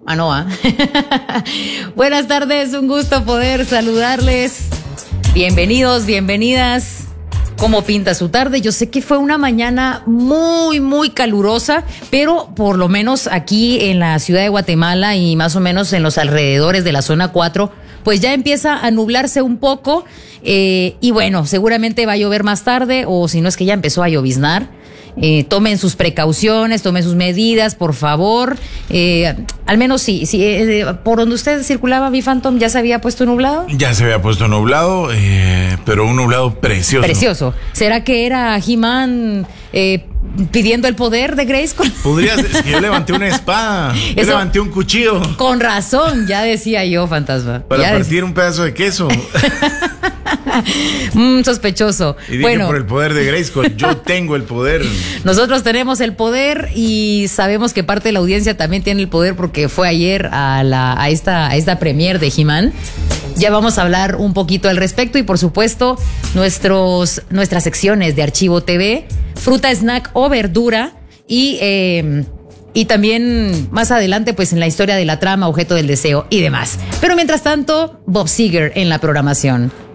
Ah, no, ¿ah? Buenas tardes, un gusto poder saludarles. Bienvenidos, bienvenidas. ¿Cómo pinta su tarde? Yo sé que fue una mañana muy, muy calurosa, pero por lo menos aquí en la ciudad de Guatemala y más o menos en los alrededores de la zona 4, pues ya empieza a nublarse un poco y bueno, seguramente va a llover más tarde o si no es que ya empezó a lloviznar. Tomen sus precauciones, tomen sus medidas, por favor. Al menos si por donde usted circulaba, mi Phantom, ¿ya se había puesto nublado? Ya se había puesto nublado, pero un nublado precioso. Precioso. ¿Será que era He-Man pidiendo el poder de Grayskull? Podría ser, si yo levanté una espada, yo levanté un cuchillo. Con razón, ya decía yo, fantasma. Para partir un pedazo de queso. Sospechoso. Y dije, por el poder de Grayskull, yo tengo el poder. Nosotros tenemos el poder y sabemos que parte de la audiencia también tiene el poder porque fue ayer a esta premier de He-Man. Ya vamos a hablar un poquito al respecto y por supuesto nuestras secciones de Archivo TV, fruta, snack o verdura y también más adelante pues en la historia de la trama, objeto del deseo y demás. Pero mientras tanto, Bob Seger en la programación.